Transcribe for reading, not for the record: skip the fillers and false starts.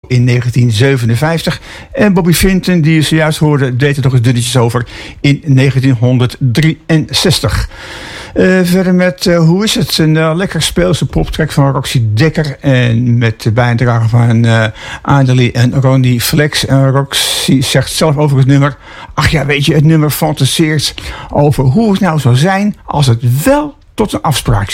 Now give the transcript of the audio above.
in 1957. En Bobby Vinton, die je zojuist hoorde, deed er nog eens dunnetjes over in 1963. Verder met Hoe is het? Een lekker speelse poptrack van Roxy Dekker. En met de bijdrage van Adelie en Ronnie Flex. En Roxy zegt zelf over het nummer: ach ja, weet je, het nummer fantaseert over hoe het nou zou zijn als het wel tot een afspraak